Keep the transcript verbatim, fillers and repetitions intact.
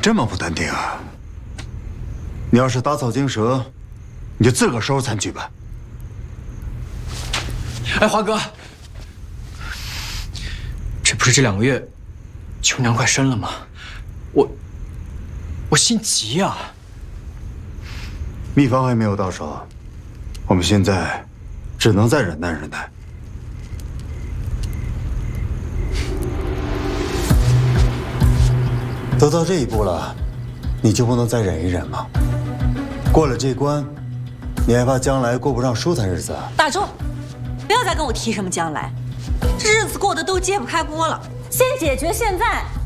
这么不淡定啊？你要是打草惊蛇，你就自个儿收拾残局吧。 哎，华哥，这不是这两个月秋娘快生了吗？我我心急呀。 秘方还没有到手，我们现在只能再忍耐忍耐。都到这一步了，你就不能再忍一忍吗？过了这关，你还怕将来过不上舒坦日子啊？ 大周，不要再跟我提什么将来，这日子过得都揭不开锅了，先解决现在。